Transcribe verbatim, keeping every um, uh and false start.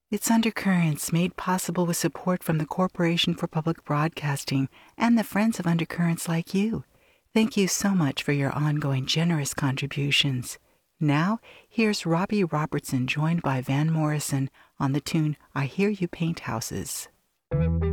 It's Undercurrents, made possible with support from the Corporation for Public Broadcasting and the friends of Undercurrents like you. Thank you so much for your ongoing generous contributions. Now, here's Robbie Robertson joined by Van Morrison on the tune I Hear You Paint Houses.